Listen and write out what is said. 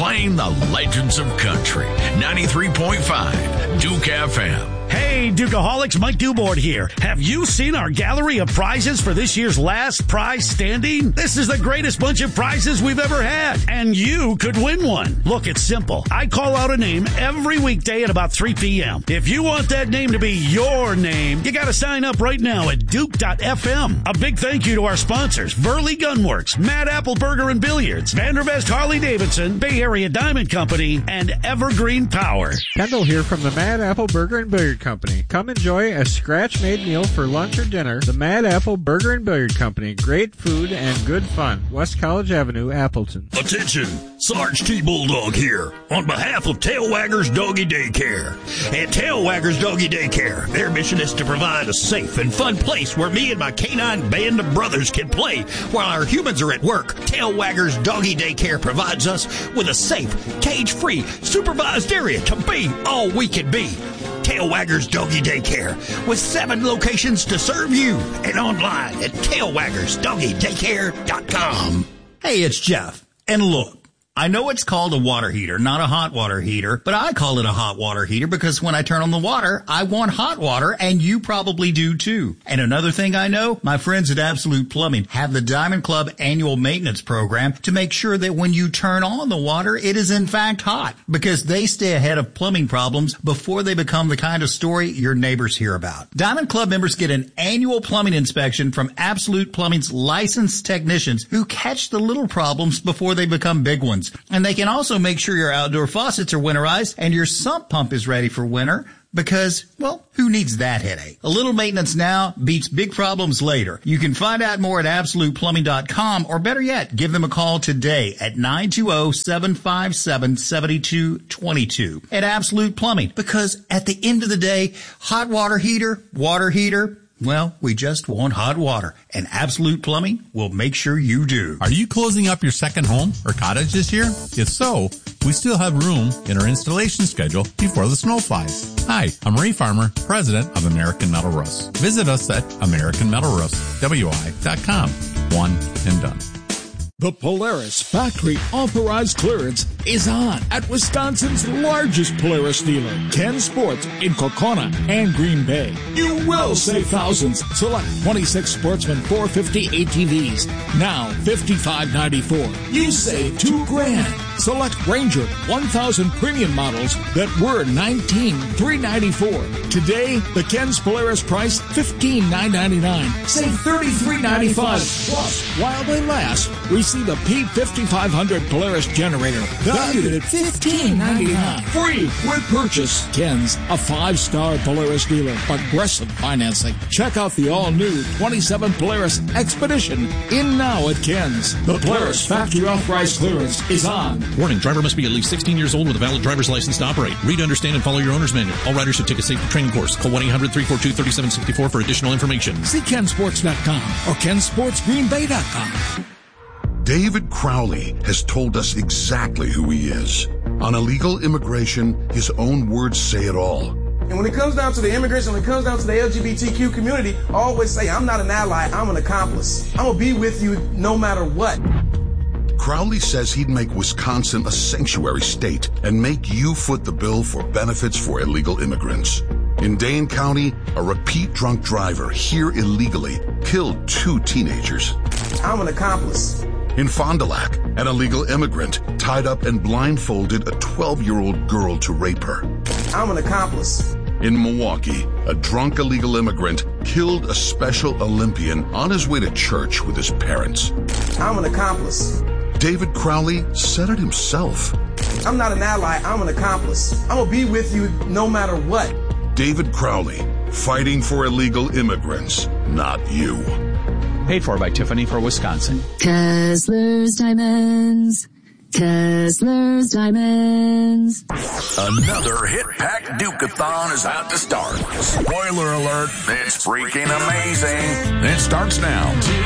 playing the legends of country. 93.5 Duke FM. Hey, Dukeaholics, Mike Dubord here. Have you seen our gallery of prizes for this year's last prize standing? This is the greatest bunch of prizes we've ever had, and you could win one. Look, it's simple. I call out a name every weekday at about 3 p.m. If you want that name to be your name, you got to sign up right now at Duke.fm. A big thank you to our sponsors, Burley Gunworks, Mad Apple Burger and Billiards, Vandervest Harley Davidson, Bay Area Diamond Company, and Evergreen Power. Kendall here from the Mad Apple Burger and Billiard Company. Come enjoy a scratch-made meal for lunch or dinner. The Mad Apple Burger and Billiard Company. Great food and good fun. West College Avenue, Appleton. Attention, Sarge T. Bulldog here on behalf of Tailwaggers Doggy Daycare. At Tailwaggers Doggy Daycare, their mission is to provide a safe and fun place where me and my canine band of brothers can play while our humans are at work. Tailwaggers Doggy Daycare provides us with a safe, cage-free, supervised area to be all we can be. Tailwaggers Doggy Daycare, with 7 locations to serve you, and online at tailwaggersdoggydaycare.com. Hey, it's Jeff. And look, I know it's called a water heater, not a hot water heater, but I call it a hot water heater because when I turn on the water, I want hot water, and you probably do too. And another thing I know, my friends at Absolute Plumbing have the Diamond Club annual maintenance program to make sure that when you turn on the water, it is in fact hot, because they stay ahead of plumbing problems before they become the kind of story your neighbors hear about. Diamond Club members get an annual plumbing inspection from Absolute Plumbing's licensed technicians who catch the little problems before they become big ones. And they can also make sure your outdoor faucets are winterized and your sump pump is ready for winter because, well, who needs that headache? A little maintenance now beats big problems later. You can find out more at AbsolutePlumbing.com, or better yet, give them a call today at 920-757-7222 at Absolute Plumbing, because at the end of the day, hot water heater, well, we just want hot water, and Absolute Plumbing will make sure you do. Are you closing up your second home or cottage this year? If so, we still have room in our installation schedule before the snow flies. Hi, I'm Ray Farmer, president of American Metal Roofs. Visit us at AmericanMetalRoofs.com. One and done. The Polaris factory authorized clearance is on at Wisconsin's largest Polaris dealer, Ken Sports, in Kokona and Green Bay. You will save thousands. Select 26 Sportsman 450 ATVs, now $55.94. You save $2,000. Select Ranger 1000 premium models that were $19,394. Today, the Ken's Polaris price $15,999. Save $33.95. Plus, while they last, receive a P5500 Polaris generator valued at $15,999. Free with purchase. Ken's, a 5-star Polaris dealer. Aggressive financing. Check out the all-new 27 Polaris Expedition in now at Ken's. The Polaris factory authorized clearance is on. Warning, driver must be at least 16 years old with a valid driver's license to operate. Read, understand, and follow your owner's manual. All riders should take a safety training course. Call 1-800-342-3764 for additional information. See KenSports.com or KenSportsGreenBay.com. David Crowley has told us exactly who he is. On illegal immigration, his own words say it all. And when it comes down to the immigration, when it comes down to the LGBTQ community, I always say, I'm not an ally, I'm an accomplice. I'm going to be with you no matter what. Crowley says he'd make Wisconsin a sanctuary state and make you foot the bill for benefits for illegal immigrants. In Dane County, a repeat drunk driver here illegally killed 2 teenagers. I'm an accomplice. In Fond du Lac, an illegal immigrant tied up and blindfolded a 12-year-old girl to rape her. I'm an accomplice. In Milwaukee, a drunk illegal immigrant killed a Special Olympian on his way to church with his parents. I'm an accomplice. David Crowley said it himself. I'm not an ally, I'm an accomplice. I'm going to be with you no matter what. David Crowley, fighting for illegal immigrants, not you. Paid for by Tiffany for Wisconsin. Kessler's Diamonds. Kessler's Diamonds. Another hit-packed Duke-a-thon is out to start. Spoiler alert, it's freaking amazing. It starts now.